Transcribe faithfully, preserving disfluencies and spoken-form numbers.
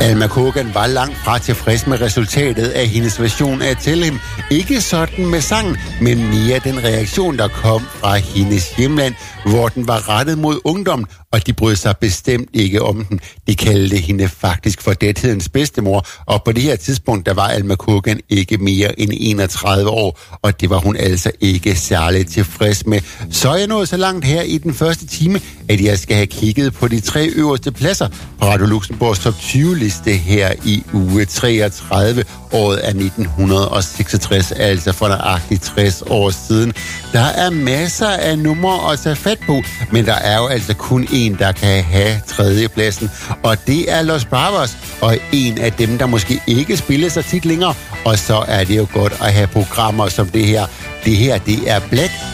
Alma Cogan var langt fra tilfreds med resultatet af hendes version af Tell Him. Ikke sådan med sangen, men mere den reaktion, der kom fra hendes hjemland, hvor den var rettet mod ungdommen, og de brød sig bestemt ikke om den. De kaldte hende faktisk for dæthedens bedstemor, og på det her tidspunkt, der var Alma Cogan ikke mere end enogtredive år, og det var hun altså ikke særligt tilfreds med. Så er jeg nået så langt her i den første time, at jeg skal have kigget på de tre øverste pladser på Radio Luxembourgs top tyve-liste her i uge treogtredive. Året er nitten seksogtres, altså for nøjagtigt tres år siden. Der er masser af numre at tage fat på, men der er jo altså kun en, der kan have tredjepladsen, og det er Los Bravos, og en af dem, der måske ikke spiller sig tit længere, og så er det jo godt at have programmer som det her. Det her, det er Black